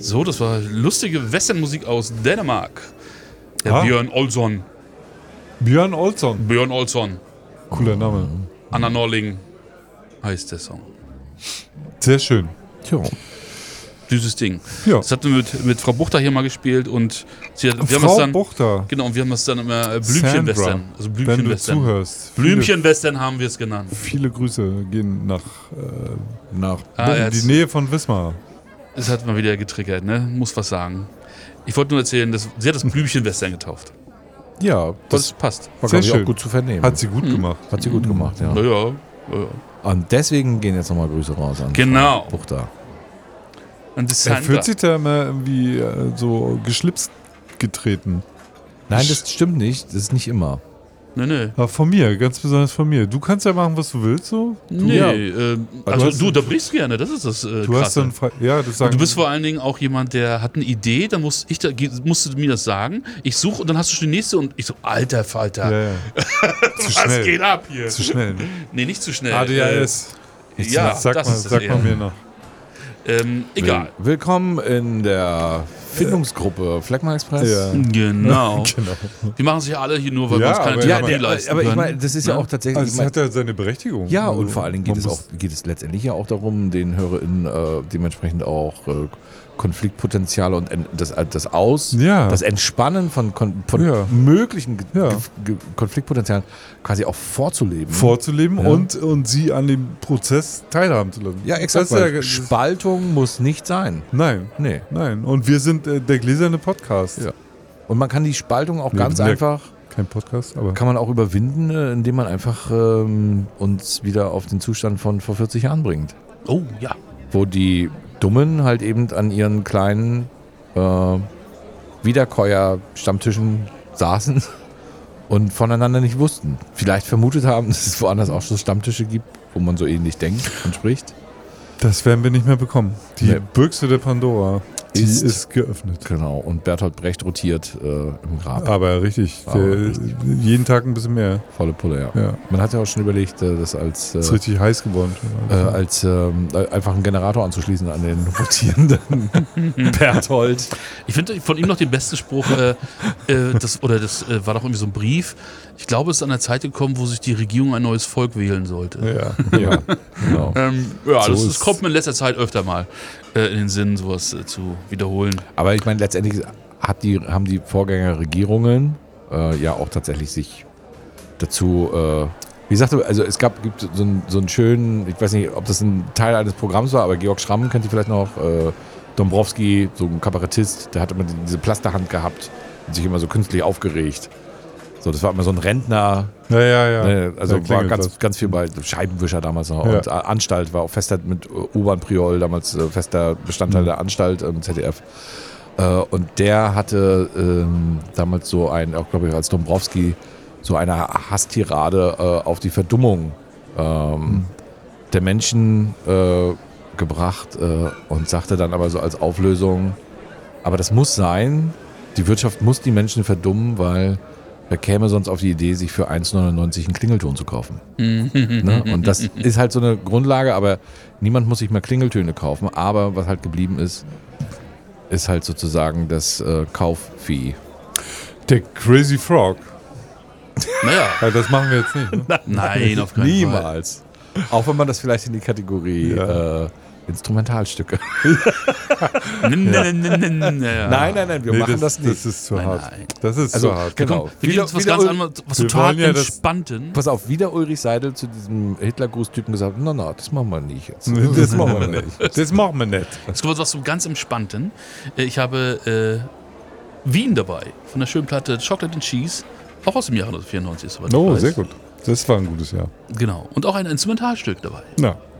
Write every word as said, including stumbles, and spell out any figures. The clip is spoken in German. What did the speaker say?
So, das war lustige Westernmusik aus Dänemark. Der Ah. Björn Olsson. Björn Olsson. Björn Olsson. Cooler Name. Anna Norling heißt der Song. Sehr schön. Tja. Süßes Ding. Ja. Das hatten wir mit, mit Frau Buchter hier mal gespielt und sie hat, wir haben Frau das dann. Buchter. Genau, und wir haben das dann immer äh, Blümchenwestern. Also Wenn du Blümchenwestern. zuhörst. Blümchenwestern haben wir es genannt. Viele, viele Grüße gehen nach, äh, nach Ah, in er die hat's- Nähe von Wismar. Das hat mal wieder getriggert, ne? Muss was sagen. Ich wollte nur erzählen, dass sie hat das Blümchenwestern getauft. Ja, Das das passt. war, Sehr glaube ich, schön. auch gut zu vernehmen. Hat sie gut Hm. gemacht. Hat sie gut gemacht, ja. Naja. Ja, ja. Und deswegen gehen jetzt nochmal Grüße raus an Genau. Frau Buchter. Und das Er fühlt sich da immer irgendwie äh, so geschlipst getreten. Nein, das stimmt nicht. Das ist nicht immer. Nee, nee. Aber von mir, ganz besonders von mir. Du kannst ja machen, was du willst, so. Nee, Ja. äh, du also hast- du unterbrichst gerne, das ist das äh, Du hast Krasse. dann frei, ja, das sagen Und du bist vor allen Dingen auch jemand, der hat eine Idee, dann muss ich da, musst du mir das sagen. Ich suche und dann hast du schon die nächste und ich so, alter Falter, ja, ja. Zu was schnell. geht ab hier? Zu schnell. Ne? Nee, nicht zu schnell. A D H S. Äh, ja, sag das mal, ist es sag eher. mal mir noch. Ähm, egal. Will- Willkommen in der Findungsgruppe Fleckma Express. Ja. Genau. Genau. Die machen sich ja alle hier nur, weil Ja, wir uns keine aber- Ja, Therapie der, leisten aber ich können. meine, das ist ja, Ja. auch tatsächlich. Also ich es mein, hat ja seine Berechtigung. ja, Also, und vor allen Dingen geht man es, muss- auch, geht es letztendlich ja auch darum, den HörerInnen äh, dementsprechend auch äh, Konfliktpotenziale und en- das, das Aus, Ja. das Entspannen von, kon von Ja. möglichen Ge Ja. Ge Ge Konfliktpotenzialen quasi auch vorzuleben. vorzuleben Ja. und, und sie an dem Prozess teilhaben zu lassen. ja, exakt. Das ist weil ja- Spaltung muss nicht sein. Nein, Nee. nein. Und wir sind äh, der gläserne Podcast. Ja. Und man kann die Spaltung auch Nee, ganz wir- einfach, Kein Podcast, aber kann man auch überwinden, äh, indem man einfach ähm, uns wieder auf den Zustand von vor vierzig Jahren bringt. Oh, ja. Wo die Dummen halt eben an ihren kleinen äh, Wiederkäuer-Stammtischen saßen und voneinander nicht wussten. Vielleicht vermutet haben, dass es woanders auch so Stammtische gibt, wo man so ähnlich denkt und spricht. das werden wir nicht mehr bekommen. Die Nee. Büchse der Pandora, die Ist- ist, geöffnet. Genau. Und Bertolt Brecht rotiert äh, im Grab. Aber richtig, Aber der, richtig. jeden Tag ein bisschen mehr. Volle Pulle, ja. Ja. Man hat ja auch schon überlegt, äh, das als, Ist äh, richtig heiß geworden. äh, als ähm, äh, einfach einen Generator anzuschließen an den rotierenden Berthold. Ich finde von ihm noch den besten Spruch, äh, äh, das, oder das äh, war doch irgendwie so ein Brief. Ich glaube, es ist an der Zeit gekommen, wo sich die Regierung ein neues Volk wählen sollte. Ja. Ja, genau. Ähm, ja, So das, das ist- kommt mir in letzter Zeit öfter mal äh, in den Sinn, sowas äh, zu wiederholen. Aber ich meine, letztendlich hat die, haben die Vorgängerregierungen äh, ja auch tatsächlich sich dazu, äh, wie gesagt, also es gab gibt so, einen, so einen schönen, ich weiß nicht, ob das ein Teil eines Programms war, aber Georg Schramm kennt ihr vielleicht noch, äh, Dombrowski, so ein Kabarettist, der hat immer diese Plasterhand gehabt und sich immer so künstlich aufgeregt. So, das war immer so ein Rentner, Ja, ja, ja. ne, also Da war klingelt ganz, was. ganz viel bei Scheibenwischer damals noch. Ja. Und äh, Anstalt war auch fester mit äh, U-Bahn Priol, damals äh, fester Bestandteil Mhm. der Anstalt im Z D F. Äh, und der hatte ähm, damals so ein, auch glaube ich als Dombrowski, so eine Hasstirade äh, auf die Verdummung ähm, Mhm. der Menschen äh, gebracht äh, und sagte dann aber so als Auflösung, aber das muss sein, die Wirtschaft muss die Menschen verdummen, weil wer käme sonst auf die Idee, sich für eins neunundneunzig einen Klingelton zu kaufen? Ne? Und das ist halt so eine Grundlage, aber niemand muss sich mehr Klingeltöne kaufen. Aber was halt geblieben ist, ist halt sozusagen das äh, Kaufvieh. Der Crazy Frog. Naja, Ja, das machen wir jetzt nicht. Ne? nein, auf keinen Fall. Niemals. Auch wenn man das vielleicht in die Kategorie Ja. äh, Instrumentalstücke. N- n- n- n- n- ja. Nein, nein, nein, wir Nee, machen das, das nicht. Das ist zu Nein, hart. nein. Das ist Also, zu hart. genau. Wir gehen Wieder- jetzt was wieder ganz Ul- anderes, was wir total wollen ja das- Entspannten. Pass auf, wieder Ulrich Seidel zu diesem Hitlergruß-Typen gesagt, na na, das machen wir nicht jetzt. Das machen wir nicht. Das machen wir nicht. Es kommt was so ganz Entspannten. Äh, Ich habe äh, Wien dabei, von der schönen Platte Chocolate and Cheese, auch aus dem Jahr neunzehnhundertvierundneunzig. soweit ich Oh, weiß. sehr gut. Das war ein gutes Jahr. Genau. Und auch ein Instrumentalstück dabei. Na,